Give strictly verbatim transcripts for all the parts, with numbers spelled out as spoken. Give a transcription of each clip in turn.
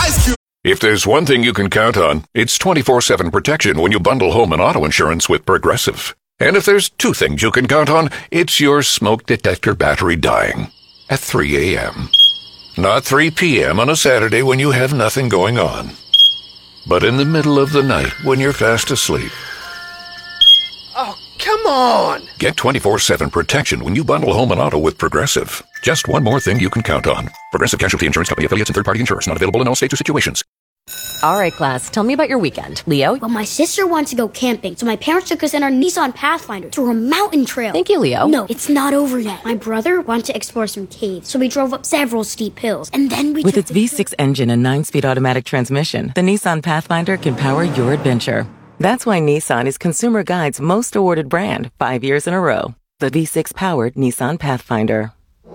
Ice Cube. If there's one thing you can count on, it's twenty-four seven protection when you bundle home and auto insurance with Progressive. And if there's two things you can count on, it's your smoke detector battery dying at three a.m. Not three p.m. on a Saturday when you have nothing going on, but in the middle of the night when you're fast asleep. Oh, come on. Get twenty-four seven protection when you bundle home and auto with Progressive. Just one more thing you can count on. Progressive Casualty Insurance Company affiliates and third-party insurers. Not available in all states or situations. All right, class, tell me about your weekend. Leo? Well, my sister wants to go camping, so my parents took us in our Nissan Pathfinder to a mountain trail. Thank you, Leo. No, it's not over yet. My brother wanted to explore some caves, so we drove up several steep hills, and then we With took its the V six engine and nine-speed automatic transmission, the Nissan Pathfinder can power your adventure. That's why Nissan is Consumer Guide's most awarded brand five years in a row. The V six-powered Nissan Pathfinder.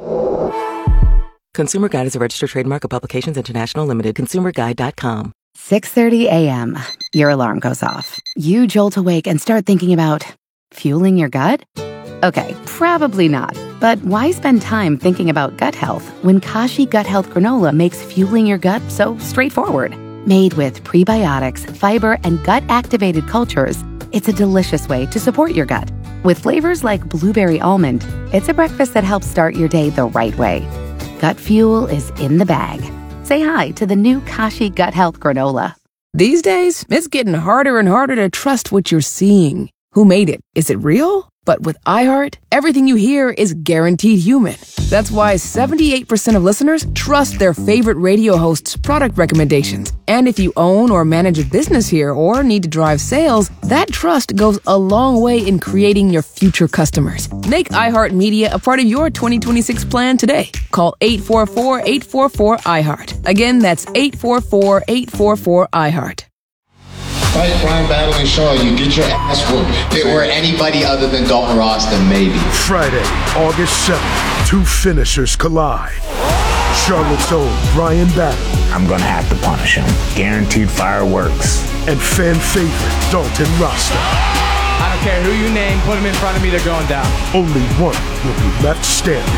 Consumer Guide is a registered trademark of Publications International Limited. consumer guide dot com. six thirty a.m. Your alarm goes off. You jolt awake and start thinking about fueling your gut? Okay, probably not. But why spend time thinking about gut health when Kashi Gut Health Granola makes fueling your gut so straightforward? Made with prebiotics, fiber, and gut-activated cultures, it's a delicious way to support your gut. With flavors like blueberry almond, it's a breakfast that helps start your day the right way. Gut fuel is in the bag. Say hi to the new Kashi Gut Health Granola. These days, it's getting harder and harder to trust what you're seeing. Who made it? Is it real? But with iHeart, everything you hear is guaranteed human. That's why seventy-eight percent of listeners trust their favorite radio hosts' product recommendations. And if you own or manage a business here or need to drive sales, that trust goes a long way in creating your future customers. Make iHeartMedia a part of your twenty twenty-six plan today. Call eight four four, eight four four, iHeart. Again, that's eight four four, eight four four, iHeart. Fight crime, battling Shaw, you get your ass whooped. If it were anybody other than Dalton Ross, then maybe. Friday, August seventh, two finishers collide. Charlotte's own Brian Battle. I'm gonna have to punish him. Guaranteed fireworks. And fan favorite Dalton Rasta. I don't care who you name, put him in front of me, they're going down. Only one will be left standing.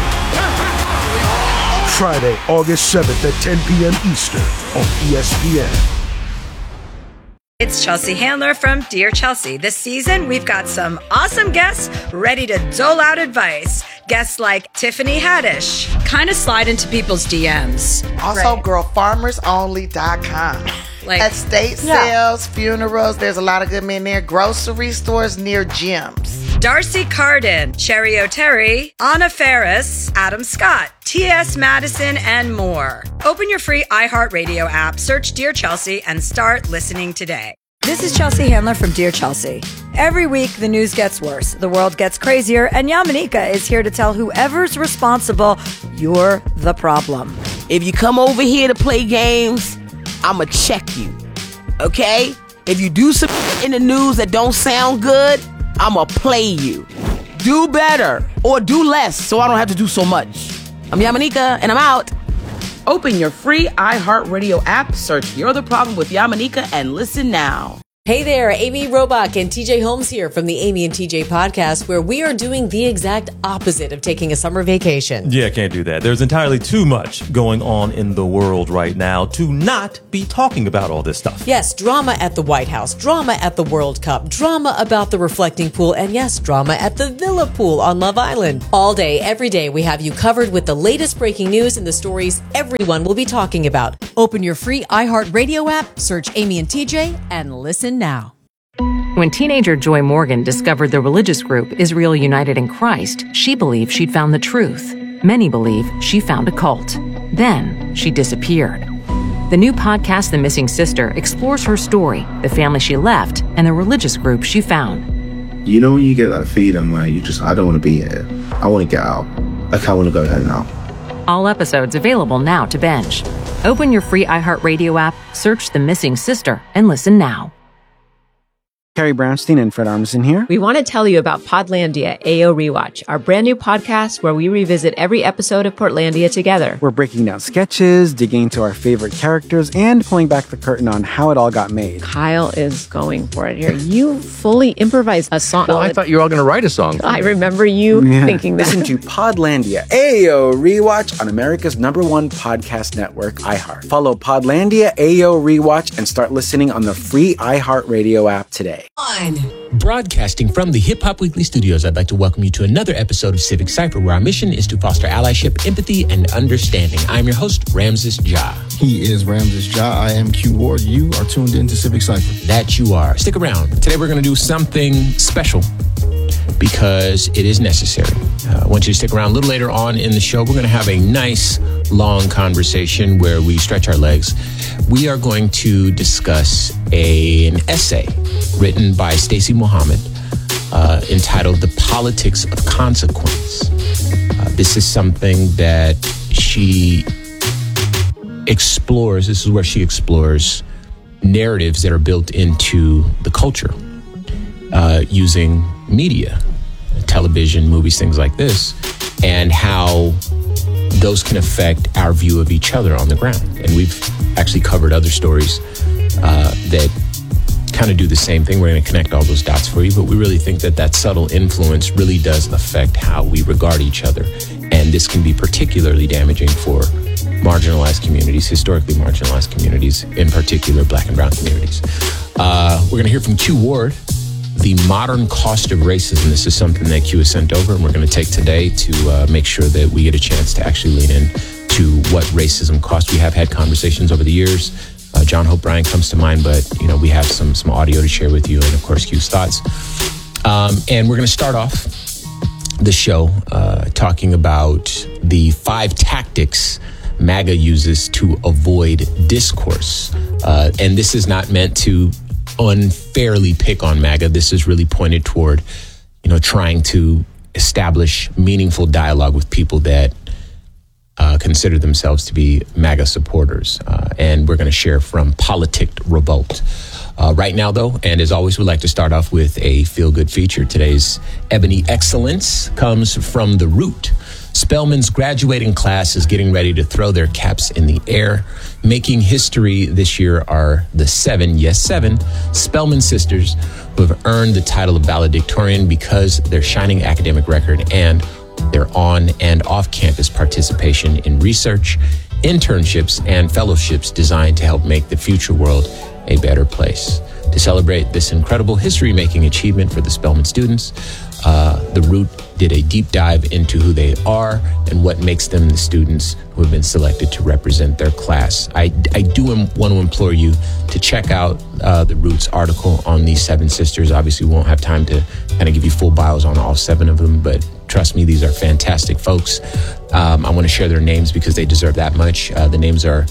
Friday, August seventh at ten p.m. Eastern on E S P N. It's Chelsea Handler from Dear Chelsea. This season, we've got some awesome guests ready to dole out advice. Guests like Tiffany Haddish, kind of slide into people's D Ms. Also, right. girl farmers only dot com. Like, estate sales, yeah. funerals, there's a lot of good men there. Grocery stores near gyms. Darcy Carden, Cherry O'Terry, Anna Ferris, Adam Scott, T S. Madison, and more. Open your free iHeartRadio app, search Dear Chelsea, and start listening today. This is Chelsea Handler from Dear Chelsea. Every week, the news gets worse, the world gets crazier, and Yamanika is here to tell whoever's responsible, you're the problem. If you come over here to play games, I'ma check you, okay? If you do some in the news that don't sound good, I'ma play you. Do better or do less so I don't have to do so much. I'm Yamanika and I'm out. Open your free iHeartRadio app, search You're the Problem with Yamanika, and listen now. Hey there, Amy Robach and T J Holmes here from the Amy and T J podcast, where we are doing the exact opposite of taking a summer vacation. Yeah, can't do that. There's entirely too much going on in the world right now to not be talking about all this stuff. Yes, drama at the White House, drama at the World Cup, drama about the reflecting pool, and yes, drama at the Villa pool on Love Island. All day, every day, we have you covered with the latest breaking news and the stories everyone will be talking about. Open your free iHeartRadio app, search Amy and T J, and listen now. When teenager Joy Morgan discovered the religious group Israel United in Christ, she believed she'd found the truth. Many believe she found a cult. Then she disappeared. The new podcast, The Missing Sister, explores her story, the family she left, and the religious group she found. You know when you get that feeling where you just, I don't want to be here. I want to get out. Like, I want to go home now. All episodes available now to binge. Open your free iHeartRadio app, search The Missing Sister, and listen now. Carrie Brownstein and Fred Armisen here. We want to tell you about Podlandia A O Rewatch, our brand new podcast where we revisit every episode of Portlandia together. We're breaking down sketches, digging into our favorite characters, and pulling back the curtain on how it all got made. Kyle is going for it here. You fully improvised a song. Well, I thought you were all going to write a song. I remember you yeah. thinking that. Listen to Podlandia A O Rewatch on America's number one podcast network, iHeart. Follow Podlandia A O Rewatch and start listening on the free iHeartRadio app today. On. Broadcasting from the Hip Hop Weekly studios, I'd like to welcome you to another episode of Civic Cypher, where our mission is to foster allyship, empathy, and understanding. I'm your host, Ramses Ja. He is Ramses Ja. I am Q Ward. You are tuned into Civic Cypher. That you are. Stick around. Today we're going to do something special because it is necessary. Uh, I want you to stick around. A little later on in the show, we're going to have a nice, long conversation where we stretch our legs. We are going to discuss a, an essay written by Stacey Mohammed uh, entitled The Politics of Consequence. Uh, this is something that she explores. This is where she explores narratives that are built into the culture uh, using media, television, movies, things like this, and how those can affect our view of each other on the ground. And we've actually covered other stories uh, that kind of do the same thing. We're going to connect all those dots for you, but we really think that that subtle influence really does affect how we regard each other. And this can be particularly damaging for marginalized communities, historically marginalized communities, in particular Black and brown communities. Uh, we're going to hear from Q Ward, The Modern Cost of Racism. This is something that Q has sent over, and we're going to take today to uh, make sure that we get a chance to actually lean in to what racism costs. We have had conversations over the years. Uh, John Hope Bryant comes to mind, but you know we have some some audio to share with you, and of course Q's thoughts. Um, and we're going to start off the show uh, talking about the five tactics MAGA uses to avoid discourse. Uh, and this is not meant to unfairly pick on MAGA. This is really pointed toward, you know, trying to establish meaningful dialogue with people that uh, consider themselves to be MAGA supporters. Uh, and we're going to share from Politicked Revolt. Uh, right now, though, and as always, we'd like to start off with a feel-good feature. Today's Ebony Excellence comes from The Root. Spelman's graduating class is getting ready to throw their caps in the air. Making history this year are the seven, yes, seven, Spelman sisters who have earned the title of valedictorian because their shining academic record and their on and off-campus participation in research, internships, and fellowships designed to help make the future world a better place. To celebrate this incredible history-making achievement for the Spelman students, uh, The Root did a deep dive into who they are and what makes them the students who have been selected to represent their class. I, I do want to implore you to check out uh, The Root's article on these seven sisters. Obviously, we won't have time to kind of give you full bios on all seven of them, but trust me, these are fantastic folks. Um, I want to share their names because they deserve that much. Uh, the names are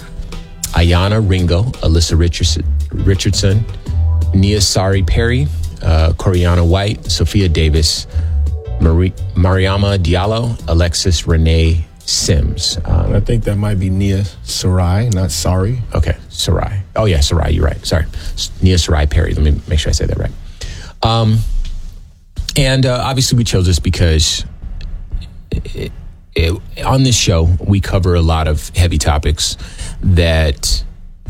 Ayana Ringo, Alyssa Richardson, Richardson Nia Sari Perry, uh, Coriana White, Sophia Davis, Marie, Mariama Diallo, Alexis Renee Sims. Um, I think that might be Nia Sarai, not Sari. Okay, Sarai. Oh yeah, Sarai, you're right. Sorry. Nia Sarai Perry. Let me make sure I say that right. Um, and uh, obviously we chose this because it, it, on this show, we cover a lot of heavy topics that,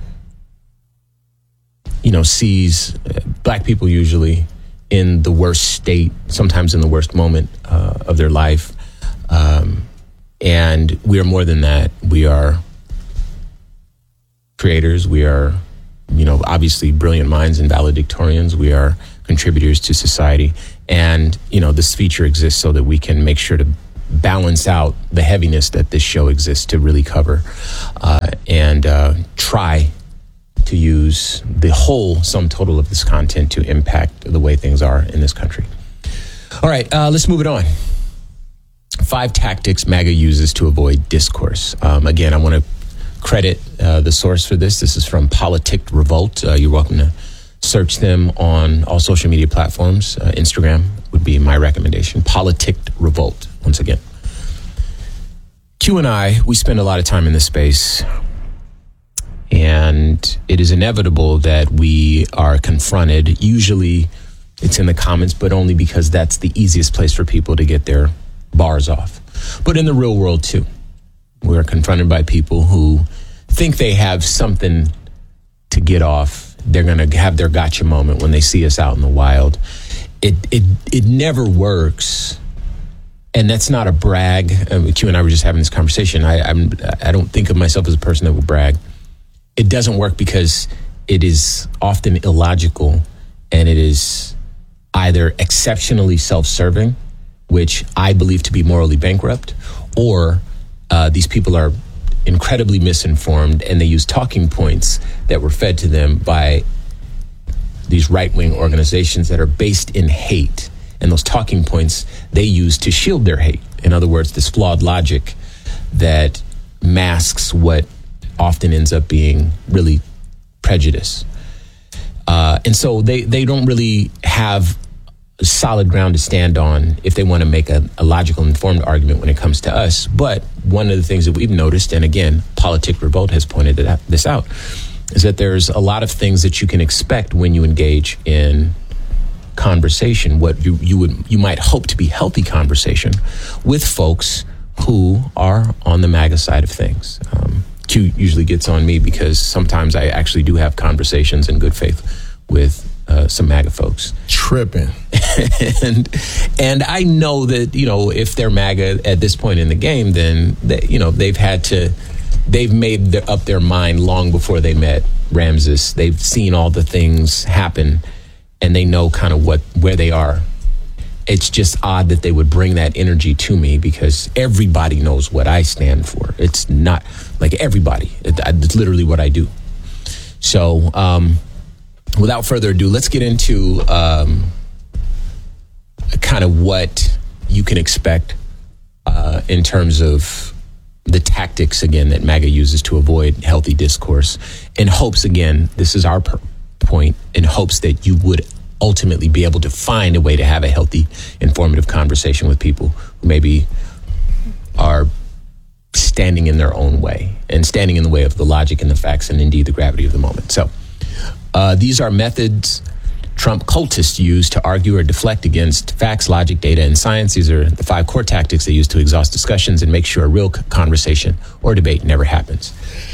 you know, sees Black people usually in the worst state, sometimes in the worst moment uh, of their life. Um, and we are more than that. We are creators. We are, you know, obviously brilliant minds and valedictorians. We are contributors to society. And, you know, this feature exists so that we can make sure to balance out the heaviness that this show exists to really cover uh, and uh, try to use the whole sum total of this content to impact the way things are in this country. All right, uh, let's move it on. Five tactics MAGA uses to avoid discourse. Um, again, I want to credit uh, the source for this. This is from Politicked Revolt. Uh, you're welcome to search them on all social media platforms. Uh, Instagram would be my recommendation. Politicked Revolt, once again. Q and I, we spend a lot of time in this space, and it is inevitable that we are confronted, usually It's in the comments, but only because that's the easiest place for people to get their bars off. But in the real world, too, we're confronted by people who think they have something to get off. They're going to have their gotcha moment when they see us out in the wild. It it it never works. And that's not a brag. Uh, Q and I were just having this conversation. I I'm, I don't think of myself as a person that will brag. It doesn't work because it is often illogical, and it is either exceptionally self-serving, which I believe to be morally bankrupt, or uh, these people are incredibly misinformed, and they use talking points that were fed to them by these right-wing organizations that are based in hate. And those talking points they use to shield their hate. In other words, this flawed logic that masks what often ends up being really prejudice. Uh, and so they, they don't really have solid ground to stand on if they want to make a, a logical, informed argument when it comes to us. But one of the things that we've noticed, and again, Politic Revolt has pointed this out, is that there's a lot of things that you can expect when you engage in conversation, what you, you would you might hope to be healthy conversation with folks who are on the MAGA side of things. Um, Q usually gets on me because sometimes I actually do have conversations in good faith with uh, some MAGA folks. Tripping. and and I know that, you know, if they're MAGA at this point in the game, then they, you know, they've had to, they've made the, up their mind long before they met Ramses. They've seen all the things happen, and they know kind of what where they are. It's just odd that they would bring that energy to me because everybody knows what I stand for. It's not like everybody. It, it's literally what I do. So um, without further ado, let's get into um, kind of what you can expect uh, in terms of the tactics, again, that MAGA uses to avoid healthy discourse, in hopes, again, this is our purpose, point, in hopes that you would ultimately be able to find a way to have a healthy, informative conversation with people who maybe are standing in their own way and standing in the way of the logic and the facts and indeed the gravity of the moment. So uh, these are methods Trump cultists use to argue or deflect against facts, logic, data, and science. These are the five core tactics they use to exhaust discussions and make sure a real conversation or debate never happens.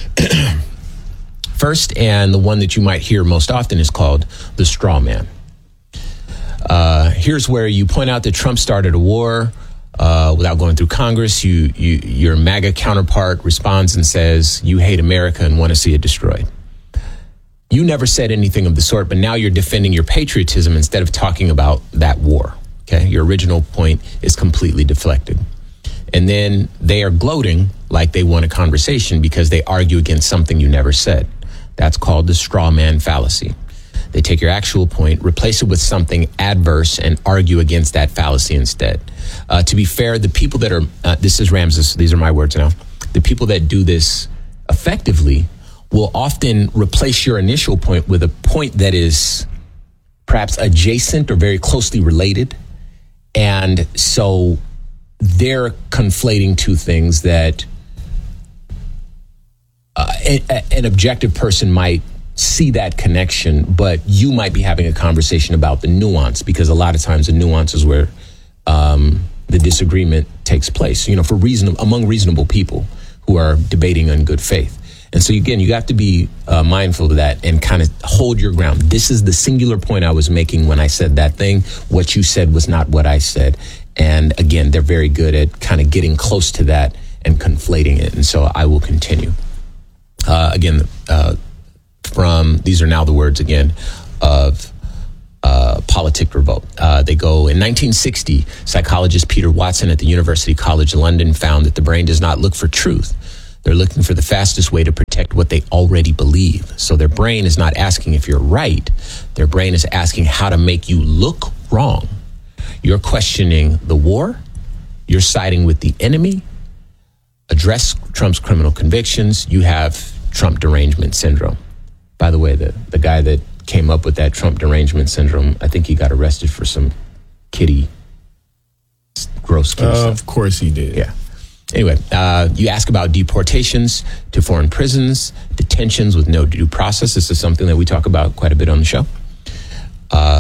First, and the one that you might hear most often, is called the straw man. Uh, here's where you point out that Trump started a war uh, without going through Congress. You, you, your MAGA counterpart responds and says, you hate America and want to see it destroyed. You never said anything of the sort, but now you're defending your patriotism instead of talking about that war. Okay, your original point is completely deflected. And then they are gloating like they want a conversation because they argue against something you never said. That's called the straw man fallacy. They take your actual point, replace it with something adverse, and argue against that fallacy instead. Uh, to be fair, the people that are, uh, this is Ramses, these are my words now, the people that do this effectively will often replace your initial point with a point that is perhaps adjacent or very closely related. And so they're conflating two things that uh, a, an objective person might see that connection, but you might be having a conversation about the nuance, because a lot of times the nuance is where um, the disagreement takes place, you know, for reason among reasonable people who are debating in good faith. And so again, you have to be uh, mindful of that and kind of hold your ground. This is the singular point I was making when I said that thing. What you said was not what I said. And again, they're very good at kind of getting close to that and conflating it. And so I will continue. Uh, again, uh, from, these are now the words again of uh, Politic Revolt. Uh, they go, in nineteen sixty, psychologist Peter Watson at the University College London found that the brain does not look for truth. They're looking for the fastest way to protect what they already believe. So their brain is not asking if you're right. Their brain is asking how to make you look wrong. You're questioning the war. You're siding with the enemy. Address Trump's criminal convictions. You have Trump derangement syndrome. By the way, the, the guy that came up with that Trump derangement syndrome, I think he got arrested for some kitty, gross kitty uh, stuff. Of course he did. Yeah. Anyway, uh, you ask about deportations to foreign prisons, detentions with no due process. This is something that we talk about quite a bit on the show. Uh,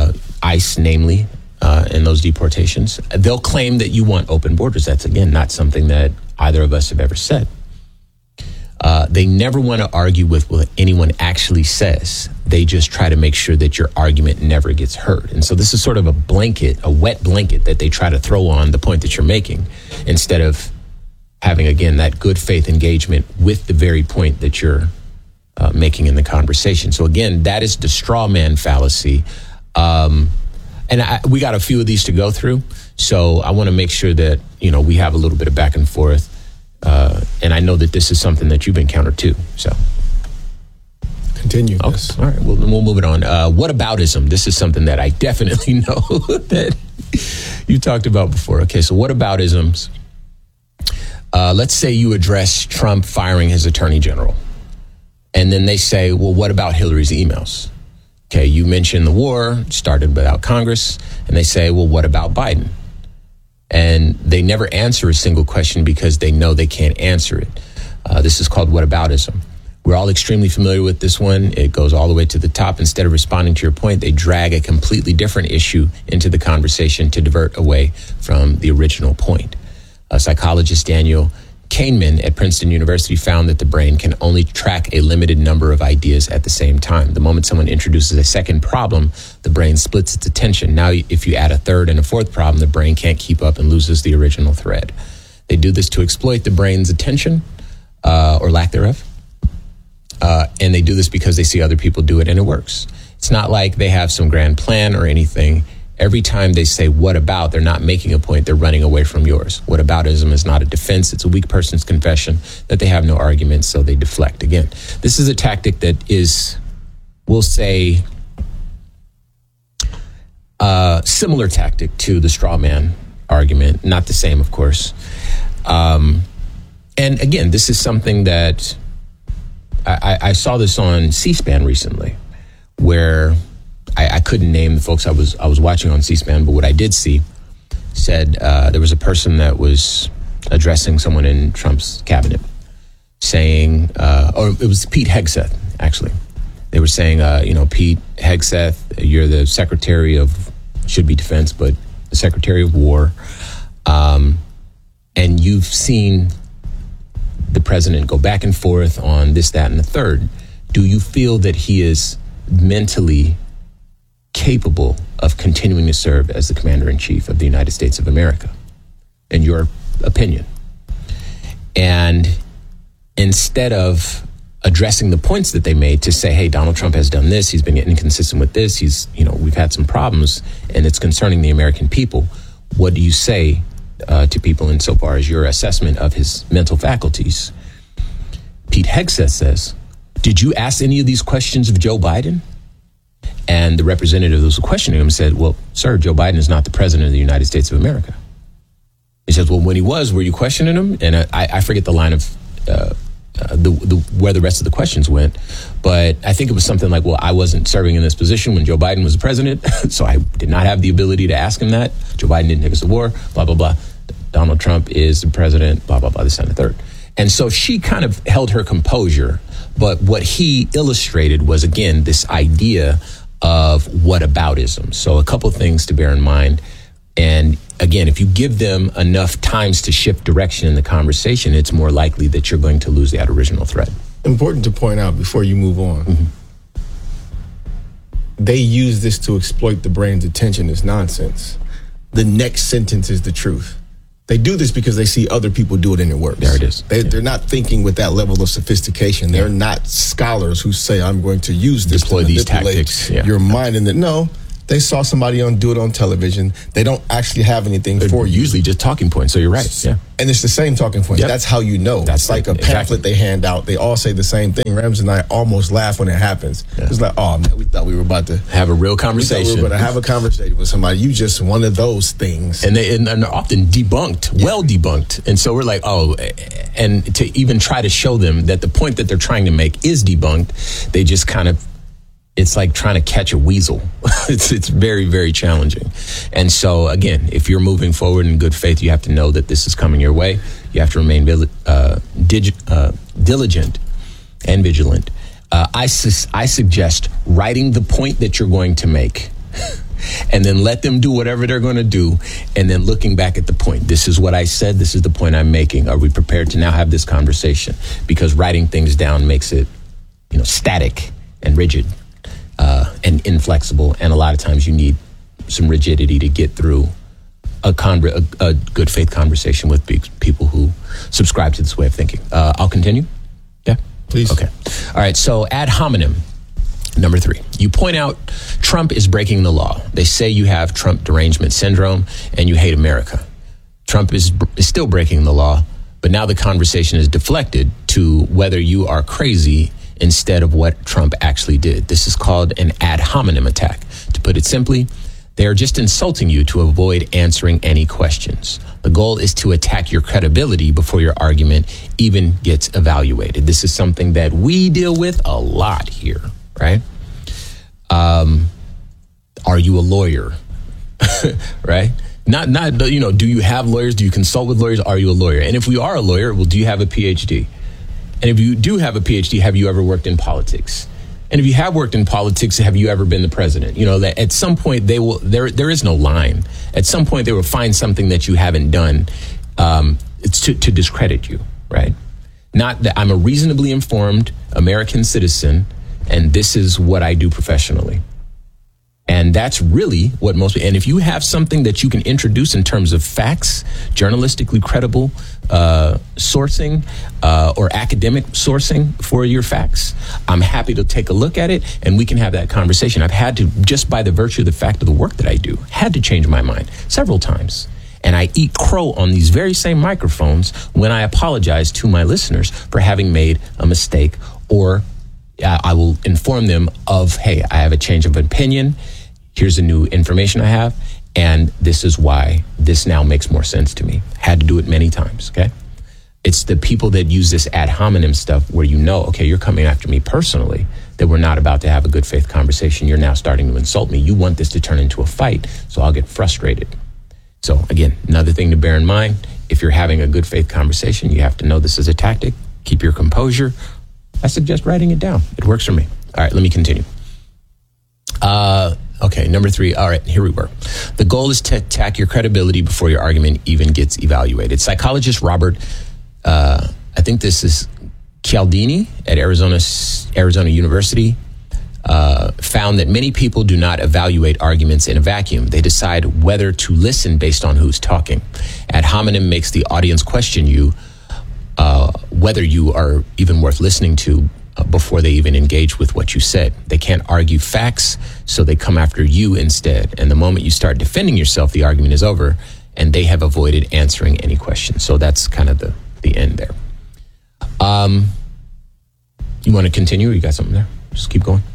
ICE, namely, uh, in those deportations. They'll claim that you want open borders. That's, again, not something that either of us have ever said. Uh, they never want to argue with what anyone actually says. They just try to make sure that your argument never gets heard. And so this is sort of a blanket, a wet blanket that they try to throw on the point that you're making, instead of having, again, that good faith engagement with the very point that you're uh, making in the conversation. So again, that is the straw man fallacy. Um, and I, we got a few of these to go through. So I want to make sure that, you know, we have a little bit of back and forth. Uh, and I know that this is something that you've encountered too. So continue. Okay. This. All right. Well, we'll move it on. Uh, whataboutism. This is something that I definitely know that you talked about before. Okay. So whataboutisms. Uh, let's say you address Trump firing his attorney general. And then they say, well, what about Hillary's emails? Okay. You mentioned the war started without Congress. And they say, well, what about Biden? And they never answer a single question because they know they can't answer it. Uh, this is called whataboutism. We're all extremely familiar with this one. It goes all the way to the top. Instead of responding to your point, they drag a completely different issue into the conversation to divert away from the original point. Uh, psychologist Daniel Kahneman at Princeton University found that the brain can only track a limited number of ideas at the same time. The moment someone introduces a second problem, the brain splits its attention. Now, if you add a third and a fourth problem, the brain can't keep up and loses the original thread. They do this to exploit the brain's attention, uh, or lack thereof. Uh, and they do this because they see other people do it and it works. It's not like they have some grand plan or anything. Every time they say, what about, they're not making a point, they're running away from yours. Whataboutism is not a defense. It's a weak person's confession that they have no argument, so they deflect. Again, this is a tactic that is, we'll say, a similar tactic to the straw man argument. Not the same, of course. Um, and again, this is something that I, I saw this on C-SPAN recently, where I, I couldn't name the folks I was I was watching on C-SPAN, but what I did see said uh, there was a person that was addressing someone in Trump's cabinet, saying, uh, or it was Pete Hegseth, actually. They were saying, uh, you know, Pete Hegseth, you're the Secretary of, should be Defense, but the Secretary of War, um, and you've seen the president go back and forth on this, that, and the third. Do you feel that he is mentally capable of continuing to serve as the Commander-in-Chief of the United States of America, in your opinion? And instead of addressing the points that they made to say, hey, Donald Trump has done this, he's been inconsistent with this, he's, you know, we've had some problems, and it's concerning the American people, what do you say uh, to people insofar as your assessment of his mental faculties? Pete Hegseth says, did you ask any of these questions of Joe Biden? And the representative who was questioning him said, well, sir, Joe Biden is not the president of the United States of America. He says, well, when he was, were you questioning him? And I, I forget the line of uh, uh, the, the where the rest of the questions went. But I think it was something like, well, I wasn't serving in this position when Joe Biden was the president, so I did not have the ability to ask him that. Joe Biden didn't take us to war, blah, blah, blah. Donald Trump is the president, blah, blah, blah, this and the third. And so she kind of held her composure. But what he illustrated was, again, this idea of whataboutism. So a couple things to bear in mind. And again, if you give them enough times to shift direction in the conversation, it's more likely that you're going to lose that original thread. Important to point out before you move on, mm-hmm. they use this to exploit the brain's attention as nonsense. The next sentence is the truth. They do this because they see other people do it and it works. There it is. They, yeah. They're not thinking with that level of sophistication. They're yeah. not scholars who say, I'm going to use this Deploy to these manipulate tactics. Yeah. your mind. And that, no, they saw somebody on do it on television. They don't actually have anything They're for you. Usually just talking points. So you're right. Yeah. And it's the same talking points. Yep. That's how you know. That's it's like a pamphlet exactly. they hand out. They all say the same thing. Rams and I almost laugh when it happens. Yeah. It's like, oh, man, we thought we were about to have a real conversation. We, we were going to have a conversation with somebody. You just one of those things. And, they, and they're often debunked, yeah. well debunked. And so we're like, oh, and to even try to show them that the point that they're trying to make is debunked, they just kind of, it's like trying to catch a weasel. it's it's very, very challenging. And so, again, if you're moving forward in good faith, you have to know that this is coming your way. You have to remain uh, dig- uh, diligent and vigilant. Uh, I, su- I suggest writing the point that you're going to make and then let them do whatever they're going to do, and then looking back at the point. This is what I said. This is the point I'm making. Are we prepared to now have this conversation? Because writing things down makes it, you know, static and rigid uh, and inflexible. And a lot of times you need some rigidity to get through a, con- a, a good faith conversation with pe- people who subscribe to this way of thinking. Uh, I'll continue. Yeah, please. Okay. All right. So ad hominem. Number three, you point out Trump is breaking the law. They say you have Trump derangement syndrome and you hate America. Trump is, is still breaking the law, but now the conversation is deflected to whether you are crazy instead of what Trump actually did. This is called an ad hominem attack. To put it simply, they are just insulting you to avoid answering any questions. The goal is to attack your credibility before your argument even gets evaluated. This is something that we deal with a lot here. Right? Um, are you a lawyer? Right? Not, not, you know, do you have lawyers? Do you consult with lawyers? Are you a lawyer? And if we are a lawyer, well, do you have a P H D? And if you do have a P H D, have you ever worked in politics? And if you have worked in politics, have you ever been the president? You know, that at some point they will, there, there is no line. At some point they will find something that you haven't done, um, it's to, to discredit you, right? Not that I'm a reasonably informed American citizen, and this is what I do professionally. And that's really what most, and if you have something that you can introduce in terms of facts, journalistically credible uh, sourcing uh, or academic sourcing for your facts, I'm happy to take a look at it and we can have that conversation. I've had to, just by the virtue of the fact of the work that I do, had to change my mind several times. And I eat crow on these very same microphones when I apologize to my listeners for having made a mistake, or I will inform them of, hey, I have a change of opinion. Here's the new information I have. And this is why this now makes more sense to me. Had to do it many times, okay? It's the people that use this ad hominem stuff where you know, okay, you're coming after me personally, that we're not about to have a good faith conversation. You're now starting to insult me. You want this to turn into a fight, so I'll get frustrated. So again, another thing to bear in mind, if you're having a good faith conversation, you have to know this is a tactic. Keep your composure. I suggest writing it down. It works for me. All right, let me continue. Uh, okay, number three. All right, here we were. The goal is to attack your credibility before your argument even gets evaluated. Psychologist Robert, uh, I think this is Cialdini at Arizona, Arizona University, uh, found that many people do not evaluate arguments in a vacuum. They decide whether to listen based on who's talking. Ad hominem makes the audience question you Uh, whether you are even worth listening to uh, before they even engage with what you said. They can't argue facts, so they come after you instead. And the moment you start defending yourself, the argument is over, and they have avoided answering any questions. So that's kind of the, the end there. Um, you want to continue? You got something there? Just keep going.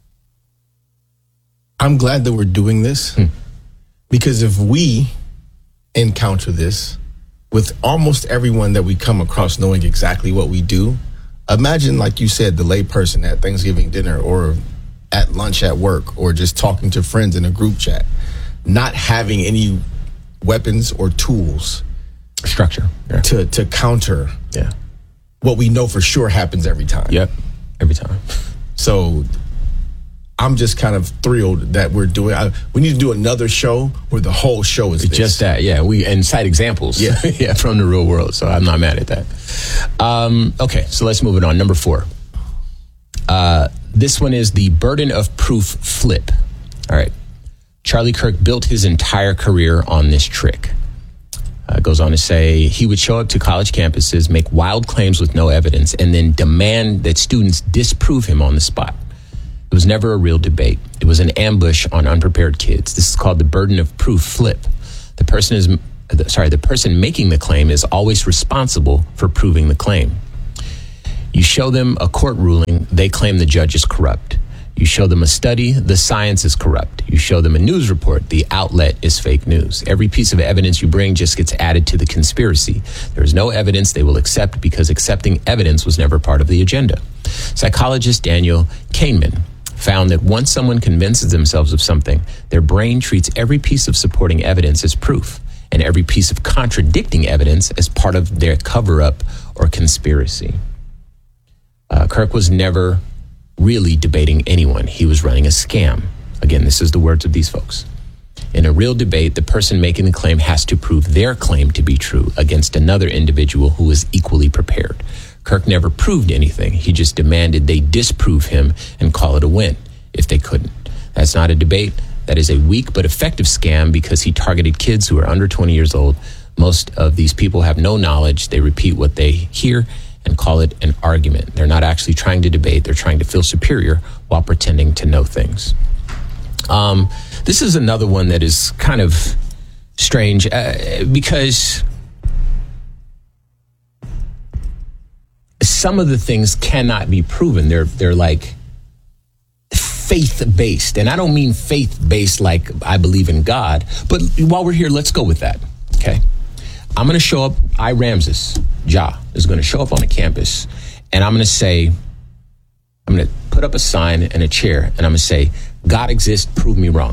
I'm glad that we're doing this, hmm. because if we encounter this, with almost everyone that we come across knowing exactly what we do, imagine, like you said, the lay person at Thanksgiving dinner or at lunch at work or just talking to friends in a group chat, not having any weapons or tools. Structure. Yeah. To, to counter yeah. what we know for sure happens every time. Yep, every time. So I'm just kind of thrilled that we're doing. I, we need to do another show where the whole show is it's this. Just that, yeah. We and cite examples, yeah, yeah, from the real world. So I'm not mad at that. Um, okay, so let's move it on. Number four. Uh, this one is the burden of proof flip. All right, Charlie Kirk built his entire career on this trick. Uh, goes on to say he would show up to college campuses, make wild claims with no evidence, and then demand that students disprove him on the spot. It was never a real debate. It was an ambush on unprepared kids. This is called the burden of proof flip. The person is, sorry, the person making the claim is always responsible for proving the claim. You show them a court ruling, they claim the judge is corrupt. You show them a study, the science is corrupt. You show them a news report, the outlet is fake news. Every piece of evidence you bring just gets added to the conspiracy. There is no evidence they will accept because accepting evidence was never part of the agenda. Psychologist Daniel Kahneman found that once someone convinces themselves of something, their brain treats every piece of supporting evidence as proof and every piece of contradicting evidence as part of their cover-up or conspiracy. Uh, Kirk was never really debating anyone. He was running a scam. Again, this is the words of these folks. In a real debate, the person making the claim has to prove their claim to be true against another individual who is equally prepared. Kirk never proved anything. He just demanded they disprove him and call it a win if they couldn't. That's not a debate. That is a weak but effective scam because he targeted kids who are under twenty years old. Most of these people have no knowledge. They repeat what they hear and call it an argument. They're not actually trying to debate. They're trying to feel superior while pretending to know things. Um, this is another one that is kind of strange uh, because some of the things cannot be proven. They're they're like faith-based. And I don't mean faith-based like I believe in God. But while we're here, let's go with that. Okay? I'm going to show up. I, Ramses, Ja, is going to show up on a campus. And I'm going to say, I'm going to put up a sign and a chair. And I'm going to say, God exists, prove me wrong.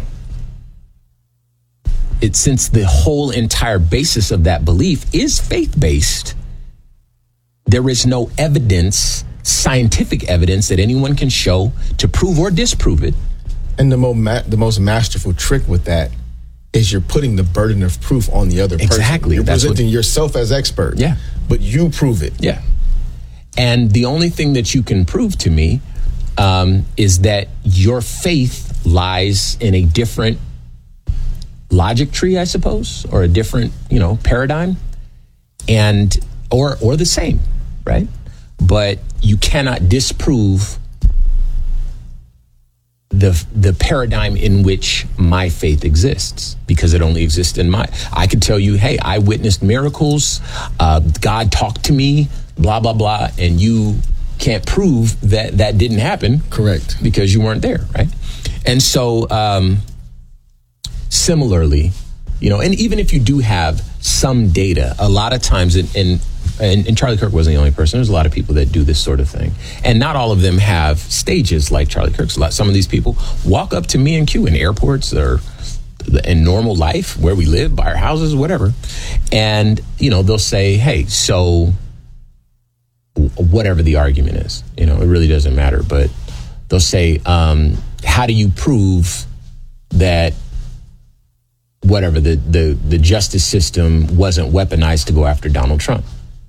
It, since the whole entire basis of that belief is faith-based, there is no evidence, scientific evidence that anyone can show to prove or disprove it. And the, mo- ma- the most masterful trick with that is you're putting the burden of proof on the other person. Exactly. You're That's presenting what, yourself as expert. Yeah. But you prove it. Yeah. And the only thing that you can prove to me um, is that your faith lies in a different logic tree, I suppose, or a different, you know, paradigm, and or or the same, right? But you cannot disprove the the paradigm in which my faith exists, because it only exists in my. I could tell you, hey, I witnessed miracles, uh, God talked to me, blah blah blah, and you can't prove that that didn't happen. Correct, because you weren't there, right? And so, um, similarly, you know, and even if you do have some data, a lot of times, in, in and, and Charlie Kirk wasn't the only person. There's a lot of people that do this sort of thing. And not all of them have stages like Charlie Kirk's. A lot, some of these people walk up to me and Q in airports or in normal life where we live, by our houses, whatever. And, you know, they'll say, hey, so whatever the argument is, you know, it really doesn't matter. But they'll say, um, how do you prove that whatever the, the, the justice system wasn't weaponized to go after Donald Trump?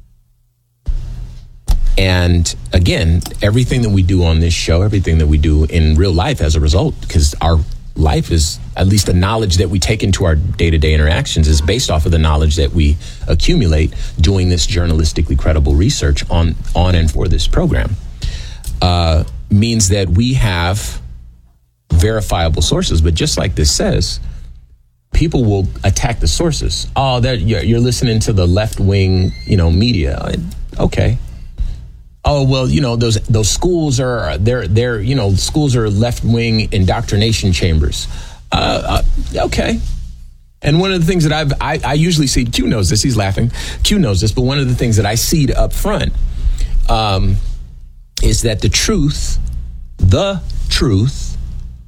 And again, everything that we do on this show, everything that we do in real life as a result, because our life is, at least the knowledge that we take into our day-to-day interactions is based off of the knowledge that we accumulate doing this journalistically credible research on, on and for this program, uh, means that we have verifiable sources. But just like this says, people will attack the sources. Oh, that you're, you're listening to the left-wing, you know, media. Okay. Oh, well, you know, those those schools are, they're, they're you know, schools are left-wing indoctrination chambers. Uh, uh, okay. And one of the things that I've, I, I usually see, Q knows this, he's laughing, Q knows this, but one of the things that I see up front um, is that the truth, the truth,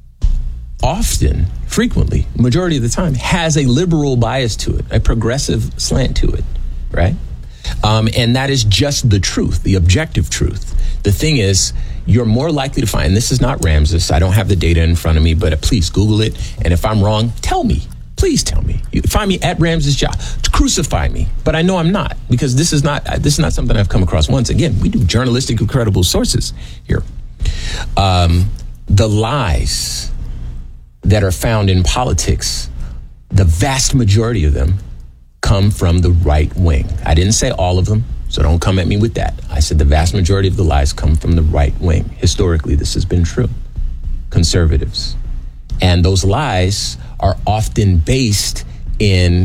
often, frequently, majority of the time, has a liberal bias to it, a progressive slant to it, right? Um, and that is just the truth, the objective truth. The thing is, you're more likely to find, this is not Ramses, I don't have the data in front of me, but please Google it. And if I'm wrong, tell me. Please tell me. You find me at Ramses Ja. Crucify me. But I know I'm not, because this is not this is not something I've come across once. Again, we do journalistic credible sources here. Um, the lies that are found in politics, the vast majority of them come from the right wing. I didn't say all of them, so don't come at me with that. I said the vast majority of the lies come from the right wing. Historically, this has been true. Conservatives. And those lies are often based in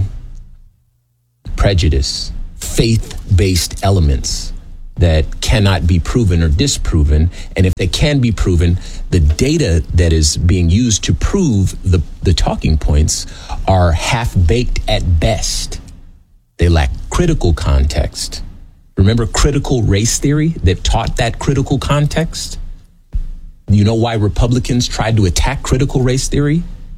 prejudice, faith-based elements that cannot be proven or disproven. And if they can be proven, the data that is being used to prove the, the talking points are half-baked at best. They lack critical context. Remember critical race theory that taught that critical context? You know why Republicans tried to attack critical race theory?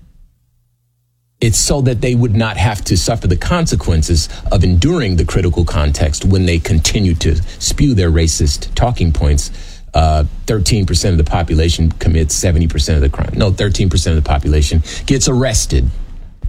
It's so that they would not have to suffer the consequences of enduring the critical context when they continue to spew their racist talking points. Uh, thirteen percent of the population commits seventy percent of the crime. No, thirteen percent of the population gets arrested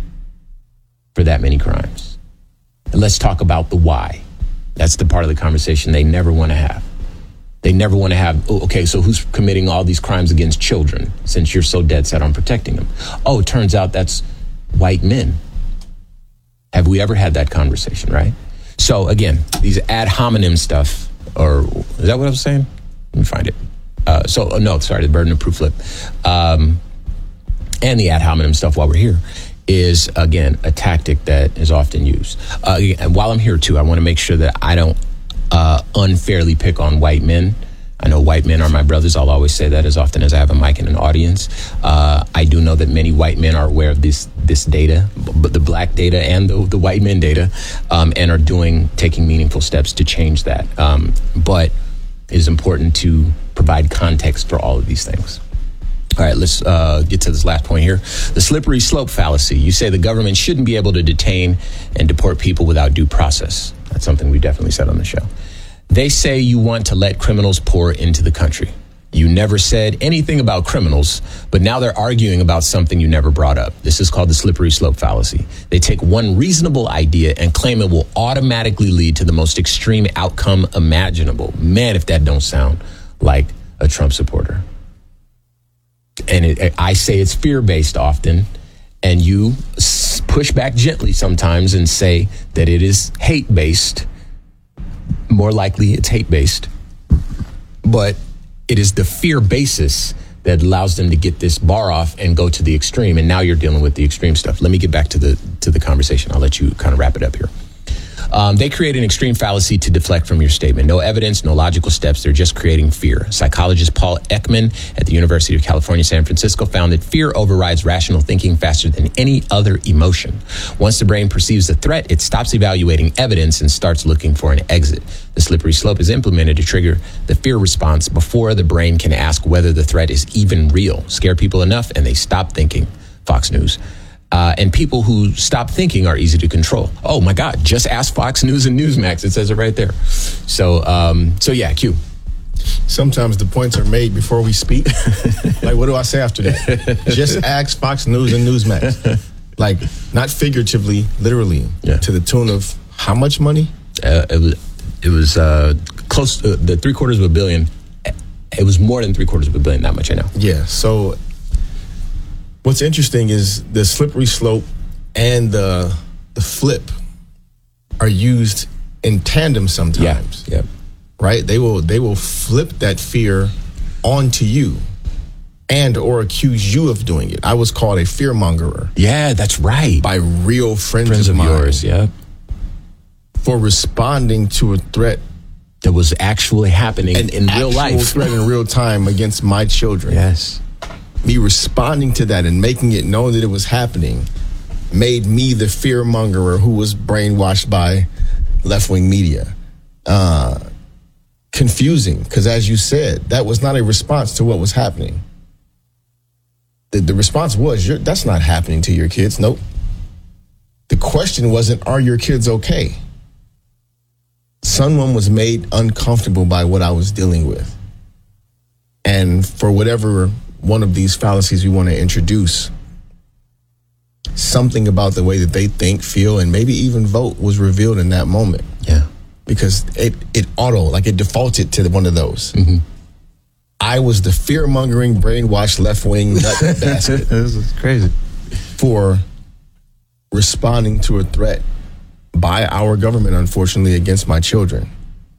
for that many crimes. And let's talk about the why. That's the part of the conversation they never want to have. They never want to have, oh, okay, so who's committing all these crimes against children since you're so dead set on protecting them? Oh, it turns out that's white men. Have we ever had that conversation, right? So again, these ad hominem stuff, or is that what I was saying? Let me find it. Uh, so, oh, no, sorry, the burden of proof flip. Um, and the ad hominem stuff while we're here is, again, a tactic that is often used. Uh, and while I'm here, too, I want to make sure that I don't uh, unfairly pick on white men. I know white men are my brothers. I'll always say that as often as I have a mic in an audience. Uh, I do know that many white men are aware of this this data, but the black data and the, the white men data, um, and are doing, taking meaningful steps to change that. Um, but it is important to provide context for all of these things. All right, let's uh, get to this last point here. The slippery slope fallacy. You say the government shouldn't be able to detain and deport people without due process. That's something we definitely said on the show. They say you want to let criminals pour into the country. You never said anything about criminals, but now they're arguing about something you never brought up. This is called the slippery slope fallacy. They take one reasonable idea and claim it will automatically lead to the most extreme outcome imaginable. Man, if that don't sound like a Trump supporter. And it, I say it's fear-based often, and you push back gently sometimes and say that it is hate-based. More likely it's hate-based. But it is the fear basis that allows them to get this bar off and go to the extreme. And now you're dealing with the extreme stuff. Let me get back to the to the conversation. I'll let you kind of wrap it up here. Um, they create an extreme fallacy to deflect from your statement. No evidence, no logical steps. They're just creating fear. Psychologist Paul Ekman at the University of California, San Francisco found that fear overrides rational thinking faster than any other emotion. Once the brain perceives a threat, it stops evaluating evidence and starts looking for an exit. The slippery slope is implemented to trigger the fear response before the brain can ask whether the threat is even real. Scare people enough and they stop thinking. Fox News. Uh, and people who stop thinking are easy to control. Oh my God, just ask Fox News and Newsmax. It says it right there. So, um, so yeah, Q. Sometimes the points are made before we speak. Like, what do I say after that? Just ask Fox News and Newsmax. Like, not figuratively, literally, yeah. To the tune of how much money? Uh, it was, it was uh, close to the three quarters of a billion. It was more than three quarters of a billion, that much I know. Yeah, so what's interesting is the slippery slope and the the flip are used in tandem sometimes. Yeah. Yep. Right? They will they will flip that fear onto you and or accuse you of doing it. I was called a fearmongerer. Yeah, that's right. By real friends, friends of, of yours, yeah. For responding to a threat that was actually happening an in real life. threat in real time against my children. Yes. Me responding to that and making it known that it was happening made me the fearmongerer who was brainwashed by left-wing media. Uh, confusing, because as you said, that was not a response to what was happening. The, the response was, You're, that's not happening to your kids. Nope. The question wasn't, are your kids okay? Someone was made uncomfortable by what I was dealing with. And for whatever one of these fallacies we want to introduce, something about the way that they think, feel, and maybe even vote was revealed in that moment. Yeah. Because it, it auto, like it defaulted to one of those. Mm-hmm. I was the fear-mongering, brainwashed left-wing nut basket. This is crazy. For responding to a threat by our government, unfortunately, against my children.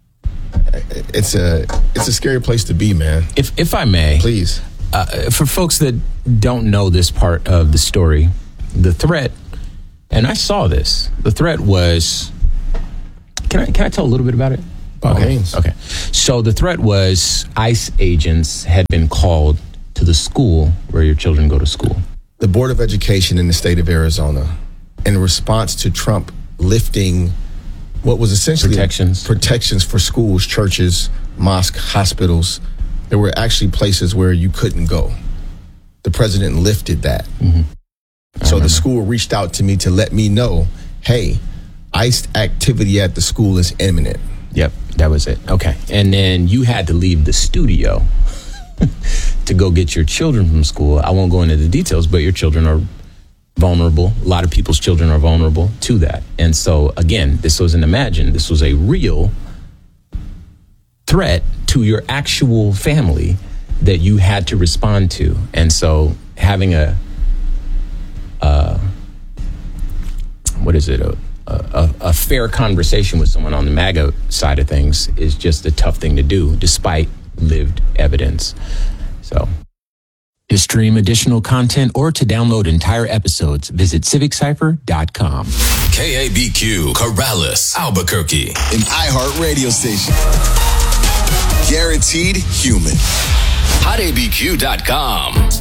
It's a it's a scary place to be, man. If if I may, please. Uh, for folks that don't know this part of the story, the threat, and I saw this. The threat was. Can I can I tell a little bit about it? By okay. means. Okay. So the threat was ICE agents had been called to the school where your children go to school. The Board of Education in the state of Arizona, in response to Trump lifting what was essentially protections protections for schools, churches, mosques, hospitals. There were actually places where you couldn't go. The president lifted that. Mm-hmm. So the school reached out to me to let me know, hey, ICE activity at the school is imminent. Yep, that was it. Okay. And then you had to leave the studio to go get your children from school. I won't go into the details, but your children are vulnerable. A lot of people's children are vulnerable to that. And so, again, this wasn't imagined. This was a real threat to your actual family that you had to respond to. And so having a, uh, what is it, a, a, a fair conversation with someone on the MAGA side of things is just a tough thing to do, despite lived evidence. So, to stream additional content or to download entire episodes, visit civic cipher dot com. K A B Q, Corrales, Albuquerque, an iHeart radio station. Guaranteed human. hot a b q dot com.